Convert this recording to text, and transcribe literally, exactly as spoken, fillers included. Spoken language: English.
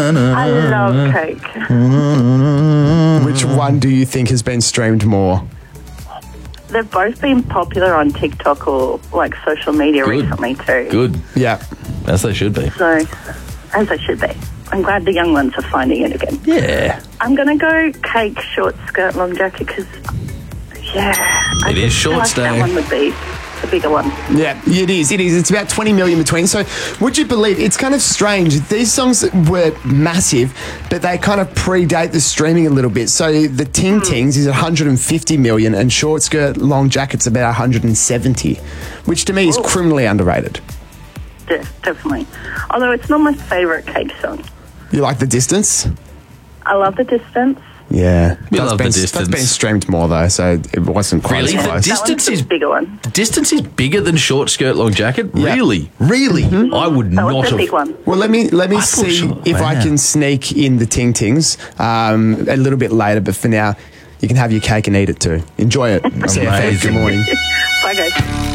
I love Cake. Which one do you think has been streamed more? They've both been popular on TikTok or like social media Good. recently too. Good. Yeah. As they should be. So, as they should be. I'm glad the young ones are finding it again. Yeah. I'm going to go Cake, short skirt, long jacket because, yeah. I It is just short feel like stay. That one would be the bigger one. Yeah, it is. It is. It's about twenty million between. So, would you believe it's kind of strange? These songs were massive, but they kind of predate the streaming a little bit. So, the Ting Tings is one hundred fifty million, and Short Skirt Long Jacket's about one hundred seventy, which to me is Ooh. criminally underrated. Yeah, definitely. Although it's not my favourite Cake song. You like The Distance? I love The Distance. Yeah, We that's love been, The Distance. That's been streamed more though, so it wasn't quite Really? as The close. Dis- That one's Distance the is- bigger one. Distance is bigger than Short Skirt Long Jacket? Yeah. Really? Really? I would That not was the have. big one. Well, let me let me I thought see so. if I Wow. can sneak in the Ting Tings um, a little bit later. But for now, you can have your cake and eat it too. Enjoy it. C F M, good Amazing. morning. Bye, guys.